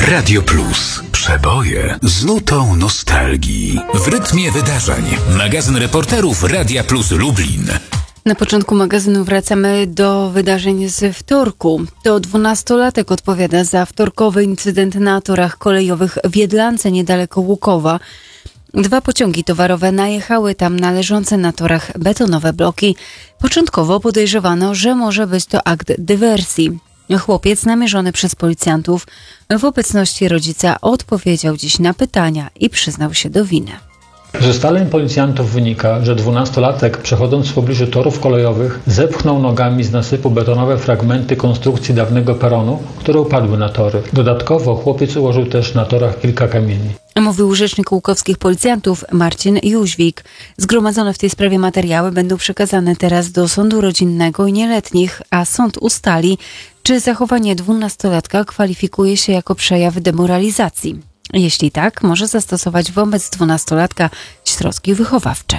Radio Plus. Przeboje z nutą nostalgii. W rytmie wydarzeń. Magazyn reporterów Radia Plus Lublin. Na początku magazynu wracamy do wydarzeń z wtorku. To 12-latek odpowiada za wtorkowy incydent na torach kolejowych w Jedlance niedaleko Łukowa. 2 pociągi towarowe najechały tam na leżące na torach betonowe bloki. Początkowo podejrzewano, że może być to akt dywersji. Chłopiec namierzony przez policjantów w obecności rodzica odpowiedział dziś na pytania i przyznał się do winy. Z ustaleń policjantów wynika, że 12-latek przechodząc w pobliżu torów kolejowych zepchnął nogami z nasypu betonowe fragmenty konstrukcji dawnego peronu, które upadły na tory. Dodatkowo chłopiec ułożył też na torach kilka kamieni. Mówił rzecznik łukowskich policjantów Marcin Jóźwik. Zgromadzone w tej sprawie materiały będą przekazane teraz do sądu rodzinnego i nieletnich, a sąd ustali, czy zachowanie 12-latka kwalifikuje się jako przejaw demoralizacji. Jeśli tak, może zastosować wobec 12-latka środki wychowawcze.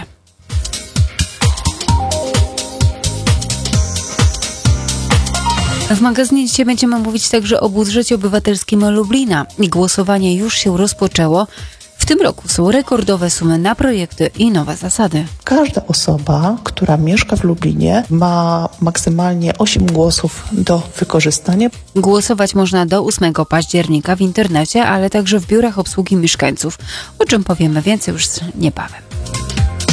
W magazynie dzisiaj będziemy mówić także o budżecie obywatelskim Lublina. Głosowanie już się rozpoczęło. W tym roku są rekordowe sumy na projekty i nowe zasady. Każda osoba, która mieszka w Lublinie, ma maksymalnie 8 głosów do wykorzystania. Głosować można do 8 października w internecie, ale także w biurach obsługi mieszkańców. O czym powiemy więcej już niebawem.